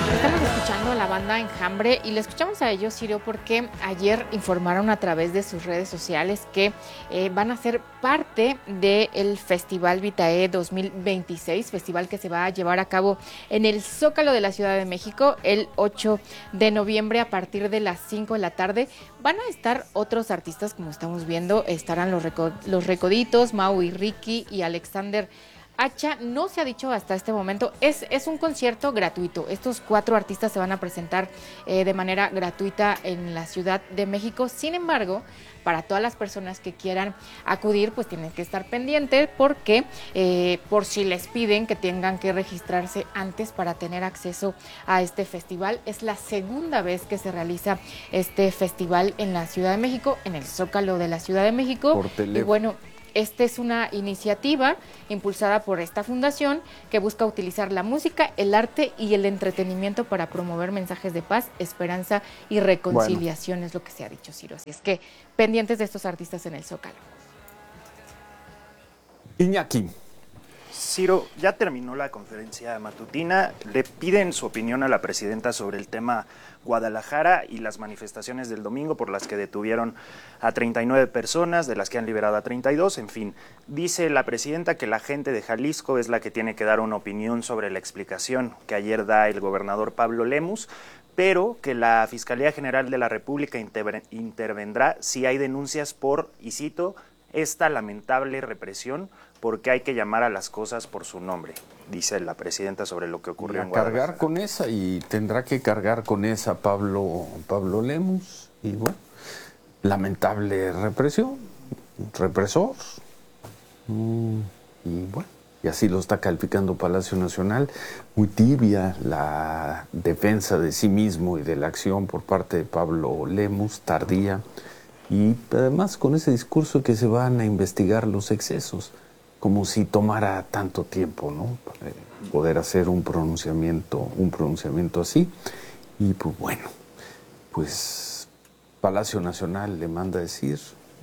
Estamos escuchando a la banda Enjambre y le escuchamos a ellos, Ciro, porque ayer informaron a través de sus redes sociales que van a ser parte del Festival Vitae 2026, festival que se va a llevar a cabo en el Zócalo de la Ciudad de México el 8 de noviembre a partir de las 5 de la tarde. Van a estar otros artistas, como estamos viendo, estarán los Recoditos, Mau y Ricky y Alexander Hacha. No se ha dicho hasta este momento, es un concierto gratuito. Estos 4 artistas se van a presentar de manera gratuita en la Ciudad de México. Sin embargo, para todas las personas que quieran acudir, pues tienen que estar pendientes porque por si les piden que tengan que registrarse antes para tener acceso a este festival. Es la segunda vez que se realiza este festival en la Ciudad de México, en el Zócalo de la Ciudad de México. Por teléfono. Y bueno, esta es una iniciativa impulsada por esta fundación que busca utilizar la música, el arte y el entretenimiento para promover mensajes de paz, esperanza y reconciliación, es lo que se ha dicho, Ciro. Así es que pendientes de estos artistas en el Zócalo. Iñaki. Ciro, ya terminó la conferencia matutina. Le piden su opinión a la presidenta sobre el tema Guadalajara y las manifestaciones del domingo por las que detuvieron a 39 personas, de las que han liberado a 32. En fin, dice la presidenta que la gente de Jalisco es la que tiene que dar una opinión sobre la explicación que ayer da el gobernador Pablo Lemus, pero que la Fiscalía General de la República intervendrá si hay denuncias por, y cito, esta lamentable represión, porque hay que llamar a las cosas por su nombre, dice la presidenta sobre lo que ocurrió en Guadalajara. Cargar con esa, y tendrá que cargar con esa Pablo Lemus, y bueno, lamentable represión, represor, y bueno, y así lo está calificando Palacio Nacional. Muy tibia la defensa de sí mismo y de la acción por parte de Pablo Lemus, tardía, y además con ese discurso que se van a investigar los excesos, como si tomara tanto tiempo, ¿no? Poder hacer un pronunciamiento así. Y pues bueno, pues Palacio Nacional le manda a decir,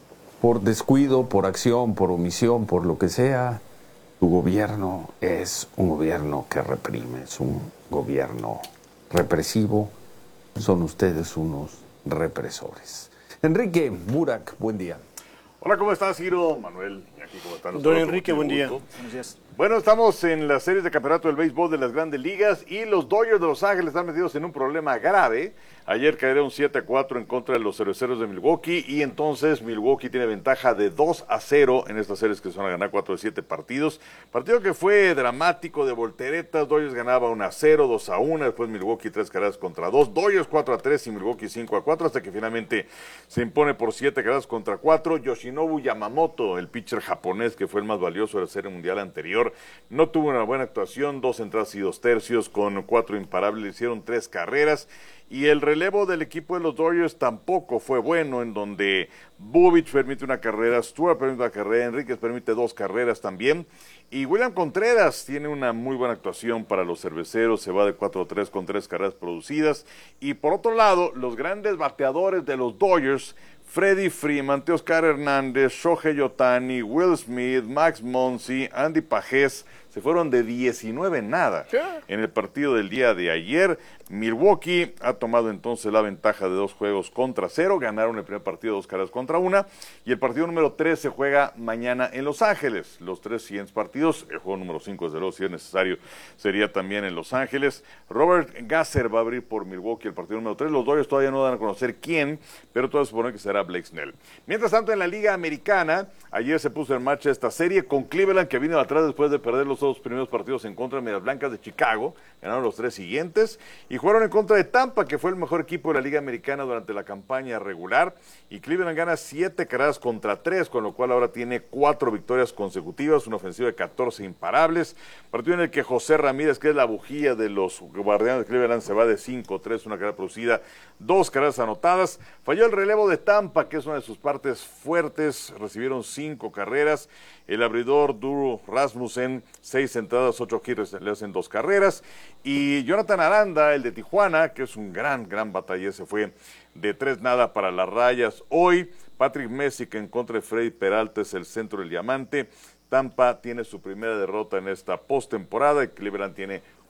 por descuido, por acción, por omisión, por lo que sea, tu gobierno es un gobierno que reprime, es un gobierno represivo, son ustedes unos represores. Enrique Burak, buen día. Hola, ¿cómo estás, Ciro? Manuel, aquí, ¿cómo están? Don Enrique, buen día. Buenos días. Bueno, estamos en las series de campeonato del béisbol de las Grandes Ligas y los Dodgers de Los Ángeles están metidos en un problema grave. Ayer cayeron 7-4 en contra de los Cerveceros de Milwaukee y entonces Milwaukee tiene ventaja de 2-0 en estas series que se van a ganar 4 de 7 partidos. Partido que fue dramático, de volteretas. Dodgers ganaba 1-0, 2-1, después Milwaukee 3 carreras contra 2, Dodgers 4-3 y Milwaukee 5-4, hasta que finalmente se impone por 7 carreras contra 4. Yoshinobu Yamamoto, el pitcher japonés que fue el más valioso de la Serie Mundial anterior, no tuvo una buena actuación, 2 entradas y 2 tercios con 4 imparables, le hicieron 3 carreras. Y el relevo del equipo de los Dodgers tampoco fue bueno, en donde Bubic permite una carrera, Stewart permite una carrera, Enríquez permite 2 carreras también. Y William Contreras tiene una muy buena actuación para los Cerveceros, se va de 4-3 con 3 carreras producidas. Y por otro lado, los grandes bateadores de los Dodgers, Freddie Freeman, Teoscar Hernández, Shohei Ohtani, Will Smith, Max Muncy, Andy Pajés, se fueron de 19-0 en el partido del día de ayer. Milwaukee ha tomado entonces la ventaja de 2 juegos contra 0, ganaron el primer partido 2 carreras contra 1, y el partido número 3 se juega mañana en Los Ángeles. Los 3 siguientes partidos, el juego número 5 desde luego, si es necesario, sería también en Los Ángeles. Robert Gasser va a abrir por Milwaukee el partido número 3, los Dodgers todavía no dan a conocer quién, pero todo se supone que será Blake Snell. Mientras tanto, en la Liga Americana, ayer se puso en marcha esta serie con Cleveland, que vino atrás después de perder los 2 primeros partidos en contra de Medias Blancas de Chicago, ganaron los 3 siguientes, y jugaron en contra de Tampa, que fue el mejor equipo de la Liga Americana durante la campaña regular, y Cleveland gana 7 carreras contra 3, con lo cual ahora tiene 4 victorias consecutivas, una ofensiva de 14 imparables, partido en el que José Ramírez, que es la bujía de los Guardianes de Cleveland, se va de 5-3, una carrera producida, 2 carreras anotadas. Falló el relevo de Tampa, que es una de sus partes fuertes, recibieron 5 carreras, el abridor Duro Rasmussen, 6 entradas, 8 hits, le hacen 2 carreras, y Jonathan Aranda, el de Tijuana, que es un gran batalla, se fue de 3-0 para las rayas. Hoy, Patrick Messick en contra de Freddy Peralta es el centro del diamante. Tampa tiene su primera derrota en esta postemporada y Cleveland tiene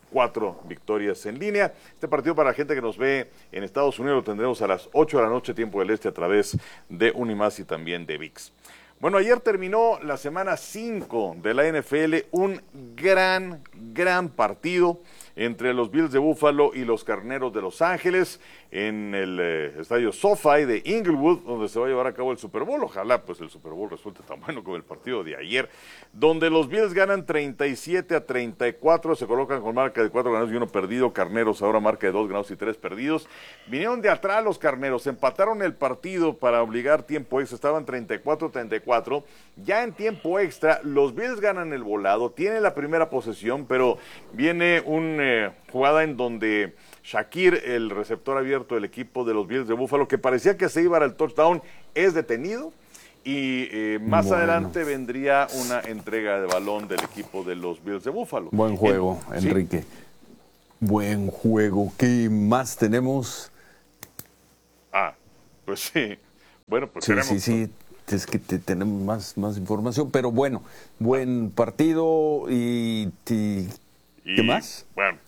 4 victorias en línea. Este partido, para la gente que nos ve en Estados Unidos, lo tendremos a las 8 de la noche, tiempo del este, a través de Unimás y también de ViX. Bueno, ayer terminó la semana 5 de la NFL, un gran partido entre los Bills de Buffalo y los Carneros de Los Ángeles en el estadio SoFi de Inglewood, donde se va a llevar a cabo el Super Bowl. Ojalá pues el Super Bowl resulte tan bueno como el partido de ayer, donde los Bills ganan 37-34, se colocan con marca de 4 ganados y 1 perdido. Carneros ahora marca de 2 ganados y 3 perdidos. Vinieron de atrás los Carneros, empataron el partido para obligar tiempo extra, estaban 34-34. Ya en tiempo extra, los Bills ganan el volado, tienen la primera posesión, pero viene una jugada en donde Shakir, el receptor abierto del equipo de los Bills de Buffalo, que parecía que se iba al touchdown, es detenido y más adelante vendría una entrega de balón del equipo de los Bills de Buffalo. Buen juego, Enrique. ¿Sí? Buen juego. ¿Qué más tenemos? Pues sí. Bueno, pues sí. Es que tenemos más información, pero bueno, buen partido y ¿qué más?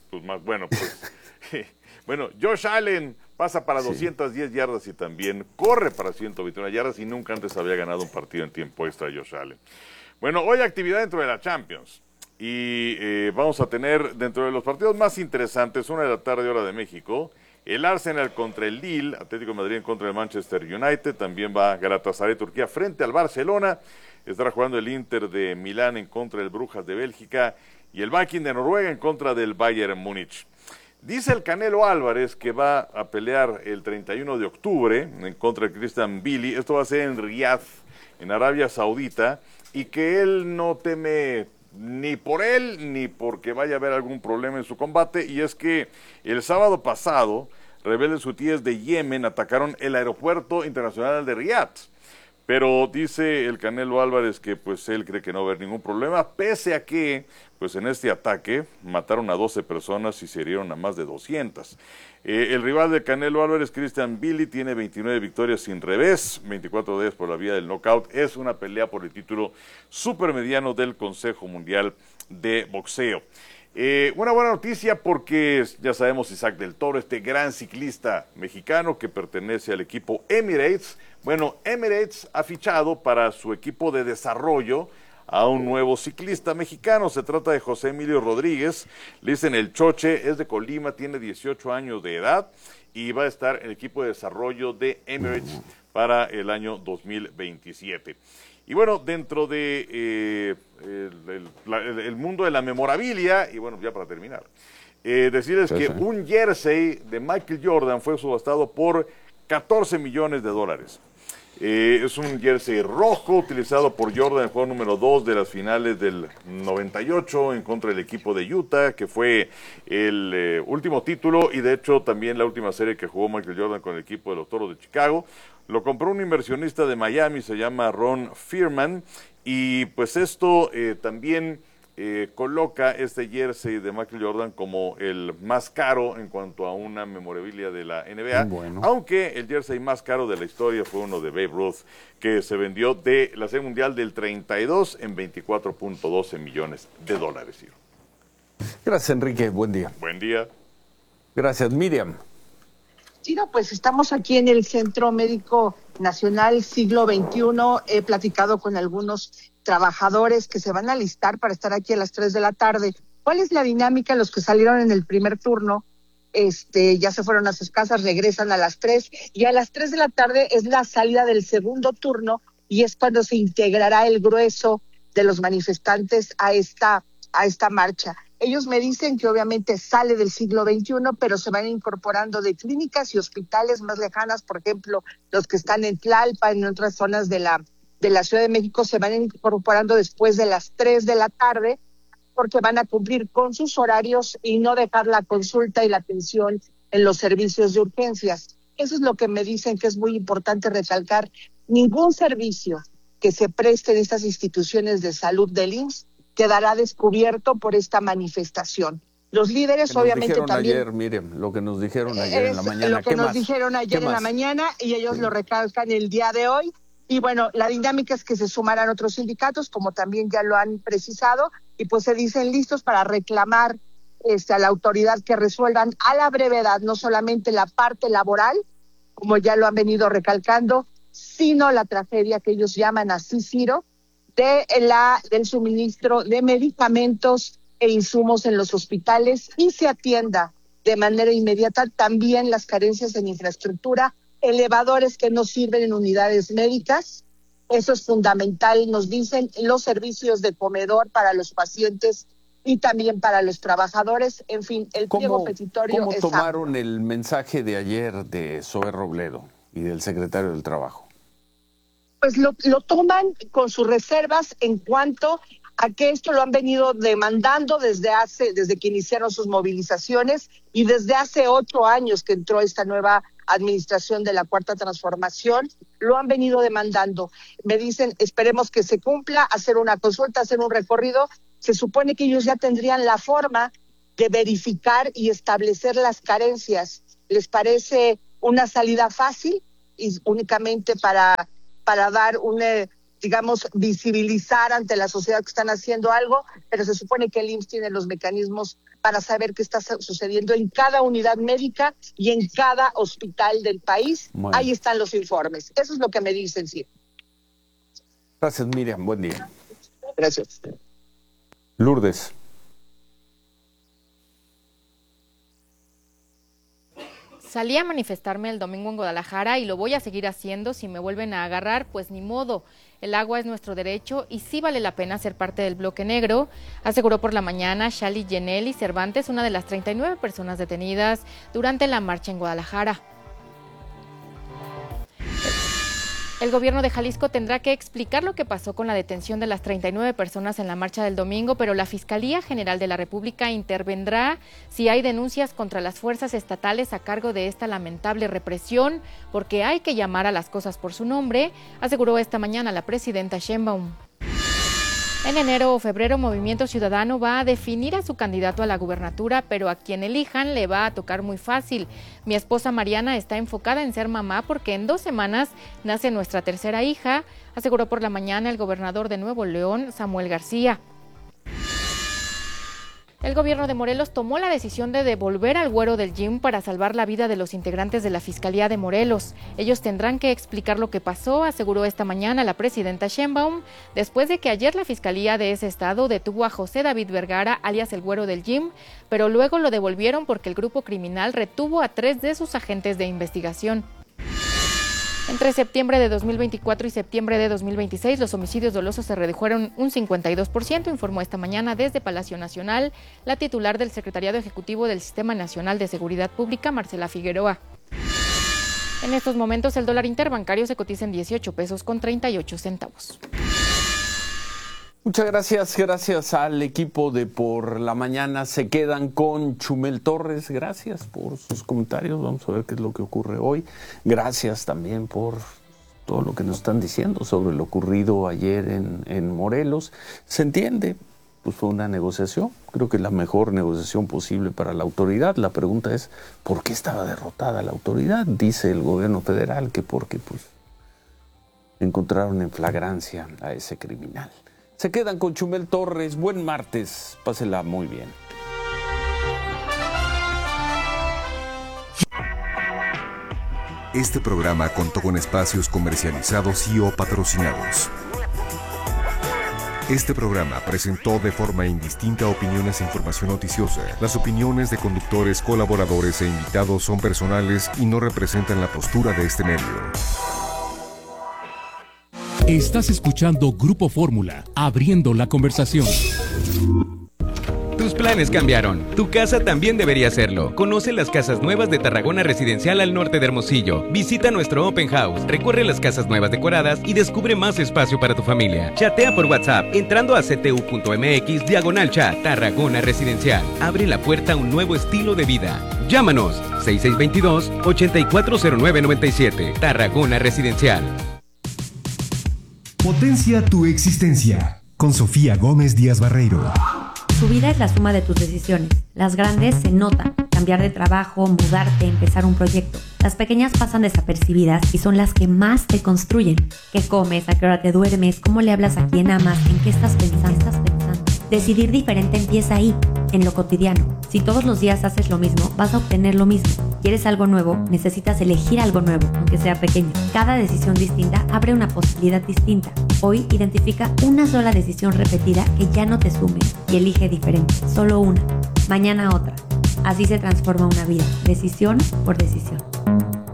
Bueno, Josh Allen pasa para 210 yardas y también corre para 121 yardas y nunca antes había ganado un partido en tiempo extra Josh Allen. Bueno, hoy actividad dentro de la Champions y vamos a tener dentro de los partidos más interesantes, 1 de la tarde hora de México, el Arsenal contra el Lille, Atlético de Madrid contra el Manchester United, también va Galatasaray Turquía frente al Barcelona, estará jugando el Inter de Milán en contra del Brujas de Bélgica y el Viking de Noruega en contra del Bayern Múnich. Dice el Canelo Álvarez que va a pelear el 31 de octubre en contra de Christian Billy, esto va a ser en Riyadh, en Arabia Saudita, y que él no teme ni por él ni porque vaya a haber algún problema en su combate, y es que el sábado pasado rebeldes hutíes de Yemen atacaron el aeropuerto internacional de Riyadh. Pero dice el Canelo Álvarez que pues él cree que no va a haber ningún problema, pese a que pues en este ataque mataron a 12 personas y se herieron a más de 200. El rival de Canelo Álvarez, Christian Billy, tiene 29 victorias sin revés, 24 de ellas por la vía del knockout. Es una pelea por el título supermediano del Consejo Mundial de Boxeo. Una buena noticia porque ya sabemos Isaac del Toro, este gran ciclista mexicano que pertenece al equipo Emirates. Bueno, Emirates ha fichado para su equipo de desarrollo a un nuevo ciclista mexicano. Se trata de José Emilio Rodríguez, le dicen el Choche, es de Colima, tiene 18 años de edad y va a estar en el equipo de desarrollo de Emirates para el año 2027. Y bueno, dentro de el mundo de la memorabilia, y bueno, ya para terminar, decirles que un jersey de Michael Jordan fue subastado por $14 millones. Es un jersey rojo utilizado por Jordan en el juego número 2 de las finales del 98 en contra del equipo de Utah, que fue el último título y de hecho también la última serie que jugó Michael Jordan con el equipo de los Toros de Chicago. Lo compró un inversionista de Miami, se llama Ron Fierman, y pues esto también coloca este jersey de Michael Jordan como el más caro en cuanto a una memorabilia de la NBA, aunque el jersey más caro de la historia fue uno de Babe Ruth, que se vendió de la Serie Mundial del 32 en $24.12 millones. Gracias, Enrique, buen día. Buen día. Gracias, Miriam. Sí, no, pues estamos aquí en el Centro Médico Nacional Siglo XXI. He platicado con algunos trabajadores que se van a alistar para estar aquí a las 3 de la tarde. ¿Cuál es la dinámica? Los que salieron en el primer turno, ya se fueron a sus casas, regresan a las 3 y a las 3 de la tarde es la salida del segundo turno y es cuando se integrará el grueso de los manifestantes a esta marcha. Ellos me dicen que obviamente sale del siglo XXI, pero se van incorporando de clínicas y hospitales más lejanas, por ejemplo, los que están en Tlalpan, en otras zonas de la Ciudad de México, se van incorporando después de las 3 de la tarde, porque van a cumplir con sus horarios y no dejar la consulta y la atención en los servicios de urgencias. Eso es lo que me dicen que es muy importante recalcar. Ningún servicio que se preste en estas instituciones de salud del IMSS quedará descubierto por esta manifestación. Los líderes obviamente también... Ayer, Miriam, lo que nos dijeron ayer en la mañana. Lo que nos dijeron ayer en la mañana y ellos lo recalcan el día de hoy. Y bueno, la dinámica es que se sumarán otros sindicatos, como también ya lo han precisado, y pues se dicen listos para reclamar a la autoridad que resuelvan a la brevedad no solamente la parte laboral, como ya lo han venido recalcando, sino la tragedia que ellos llaman así, Ciro, del suministro de medicamentos e insumos en los hospitales y se atienda de manera inmediata también las carencias en infraestructura, elevadores que no sirven en unidades médicas. Eso es fundamental, nos dicen, los servicios de comedor para los pacientes y también para los trabajadores. En fin, el pliego petitorio ¿Cómo es tomaron amplio. el mensaje de ayer de Zoé Robledo y del secretario del Trabajo? Pues lo toman con sus reservas en cuanto a que esto lo han venido demandando desde que iniciaron sus movilizaciones y desde hace 8 años que entró esta nueva administración de la Cuarta Transformación, lo han venido demandando. Me dicen, esperemos que se cumpla, hacer una consulta, hacer un recorrido. Se supone que ellos ya tendrían la forma de verificar y establecer las carencias. ¿Les parece una salida fácil y únicamente para dar visibilizar ante la sociedad que están haciendo algo? Pero se supone que el IMSS tiene los mecanismos para saber qué está sucediendo en cada unidad médica y en cada hospital del país. Bueno. Ahí están los informes. Eso es lo que me dicen, sí. Gracias, Miriam. Buen día. Gracias. Lourdes. Salí a manifestarme el domingo en Guadalajara y lo voy a seguir haciendo. Si me vuelven a agarrar, pues ni modo. El agua es nuestro derecho y sí vale la pena ser parte del bloque negro, aseguró por la mañana Shali Yeneli Cervantes, una de las 39 personas detenidas durante la marcha en Guadalajara. El gobierno de Jalisco tendrá que explicar lo que pasó con la detención de las 39 personas en la marcha del domingo, pero la Fiscalía General de la República intervendrá si hay denuncias contra las fuerzas estatales a cargo de esta lamentable represión, porque hay que llamar a las cosas por su nombre, aseguró esta mañana la presidenta Sheinbaum. En enero o febrero, Movimiento Ciudadano va a definir a su candidato a la gubernatura, pero a quien elijan le va a tocar muy fácil. Mi esposa Mariana está enfocada en ser mamá porque en 2 semanas nace nuestra tercera hija, aseguró por la mañana el gobernador de Nuevo León, Samuel García. El gobierno de Morelos tomó la decisión de devolver al Güero del Gym para salvar la vida de los integrantes de la Fiscalía de Morelos. Ellos tendrán que explicar lo que pasó, aseguró esta mañana la presidenta Sheinbaum, después de que ayer la Fiscalía de ese estado detuvo a José David Vergara, alias el Güero del Gym, pero luego lo devolvieron porque el grupo criminal retuvo a 3 de sus agentes de investigación. Entre septiembre de 2024 y septiembre de 2026, los homicidios dolosos se redujeron un 52%, informó esta mañana desde Palacio Nacional la titular del Secretariado Ejecutivo del Sistema Nacional de Seguridad Pública, Marcela Figueroa. En estos momentos, el dólar interbancario se cotiza en 18 pesos con 38 centavos. Muchas gracias al equipo de Por la Mañana. Se quedan con Chumel Torres. Gracias por sus comentarios. Vamos a ver qué es lo que ocurre hoy. Gracias también por todo lo que nos están diciendo sobre lo ocurrido ayer en Morelos. Se entiende, pues fue una negociación. Creo que la mejor negociación posible para la autoridad. La pregunta es, ¿por qué estaba derrotada la autoridad? Dice el gobierno federal que porque pues encontraron en flagrancia a ese criminal. Se quedan con Chumel Torres. Buen martes. Pásela muy bien. Este programa contó con espacios comercializados y o patrocinados. Este programa presentó de forma indistinta opiniones e información noticiosa. Las opiniones de conductores, colaboradores e invitados son personales y no representan la postura de este medio. Estás escuchando Grupo Fórmula, abriendo la conversación. Tus planes cambiaron. Tu casa también debería hacerlo. Conoce las casas nuevas de Tarragona Residencial al norte de Hermosillo. Visita nuestro Open House, recorre las casas nuevas decoradas y descubre más espacio para tu familia. Chatea por WhatsApp entrando a ctu.mx/chat. Tarragona Residencial. Abre la puerta a un nuevo estilo de vida. Llámanos 6622-840997. Tarragona Residencial. Potencia tu existencia con Sofía Gómez Díaz Barreiro. Tu vida es la suma de tus decisiones. Las grandes se notan. Cambiar de trabajo, mudarte, empezar un proyecto. Las pequeñas pasan desapercibidas y son las que más te construyen. ¿Qué comes? ¿A qué hora te duermes? ¿Cómo le hablas a quien amas? ¿En qué estás pensando? Decidir diferente empieza ahí. en lo cotidiano. Si todos los días haces lo mismo, vas a obtener lo mismo. ¿Quieres algo nuevo? Necesitas elegir algo nuevo, aunque sea pequeño. Cada decisión distinta abre una posibilidad distinta. Hoy identifica una sola decisión repetida que ya no te sume y elige diferente. Solo una. Mañana otra. Así se transforma una vida, decisión por decisión.